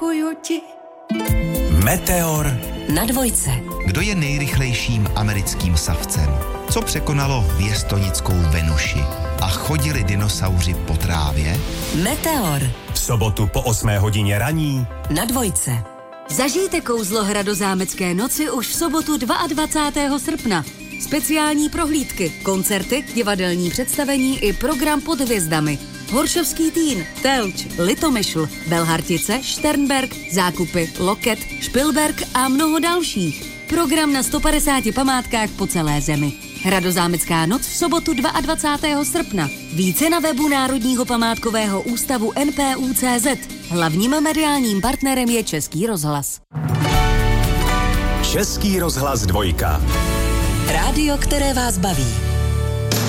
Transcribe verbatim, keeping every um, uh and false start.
děkuju ti. Meteor na dvojce. Kdo je nejrychlejším americkým savcem? Co překonalo věstonickou Venuši? A chodili dinosauři po trávě? Meteor. V sobotu po osmé hodině raní na dvojce. Zažijte kouzlo Hradozámecké noci už v sobotu dvacátého druhého srpna. Speciální prohlídky, koncerty, divadelní představení i program pod hvězdami. Horšovský Týn, Telč, Litomyšl, Belhartice, Šternberk, Zákupy, Loket, Špilberk a mnoho dalších. Program na sto padesáti památkách po celé zemi. Hradozámecká noc v sobotu dvacátého druhého srpna. Více na webu Národního památkového ústavu N P U tečka cé zet. Hlavním mediálním partnerem je Český rozhlas. Český rozhlas dvojka. Rádio, které vás baví.